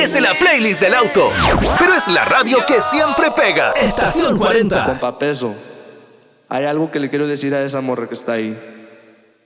Parece la playlist del auto, pero es la radio que siempre pega. Estación 40. Compa Peso, hay algo que le quiero decir a esa morra que está ahí.